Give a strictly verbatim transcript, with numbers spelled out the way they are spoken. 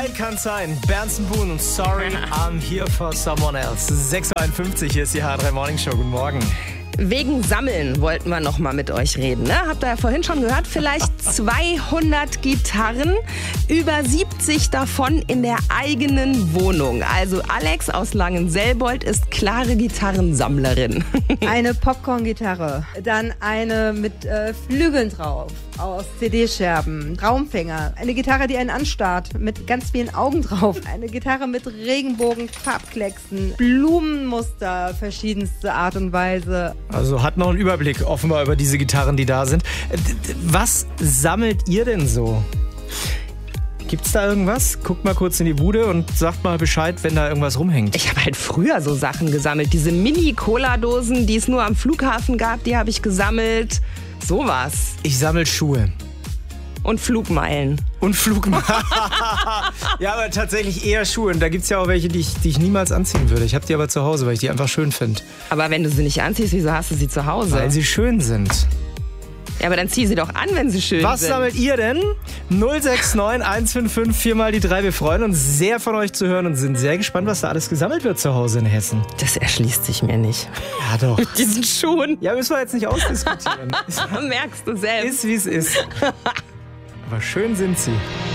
Moment kann sein. Berndsen Boon und Sorry, I'm here for someone else. sechs Uhr einundfünfzig, hier ist die H drei Morning Show. Guten Morgen. Wegen Sammeln wollten wir noch mal mit euch reden. Ne? Habt ihr ja vorhin schon gehört, vielleicht zweihundert Gitarren, über siebzig davon in der eigenen Wohnung. Also Alex aus Langenselbold ist klare Gitarrensammlerin. Eine Popcorn-Gitarre, dann eine mit äh, Flügeln drauf, aus C D-Scherben, Traumfänger, eine Gitarre, die einen anstarrt, mit ganz vielen Augen drauf, eine Gitarre mit Regenbogen, Farbklecksen, Blumenmuster, verschiedenste Art und Weise. Also hat noch einen Überblick offenbar über diese Gitarren, die da sind. Was sammelt ihr denn so? Gibt's da irgendwas? Guckt mal kurz in die Bude und sagt mal Bescheid, wenn da irgendwas rumhängt. Ich habe halt früher so Sachen gesammelt. Diese Mini-Cola-Dosen, die es nur am Flughafen gab, die habe ich gesammelt. Sowas. Ich sammle Schuhe. Und Flugmeilen. Und Flugmeilen. Ja, aber tatsächlich eher Schuhe. Und da gibt's ja auch welche, die ich, die ich niemals anziehen würde. Ich habe die aber zu Hause, weil ich die einfach schön finde. Aber wenn du sie nicht anziehst, wieso hast du sie zu Hause? Weil sie schön sind. Ja, aber dann zieh sie doch an, wenn sie schön Was sind. Was sammelt ihr denn? null sechs neun eins fünf fünf vier mal die drei. Wir freuen uns sehr von euch zu hören und sind sehr gespannt, was da alles gesammelt wird zu Hause in Hessen. Das erschließt sich mir nicht. Ja, doch. Mit diesen Schuhen. Ja, müssen wir jetzt nicht ausdiskutieren. Merkst du selbst. Ist, wie es ist. Aber schön sind sie.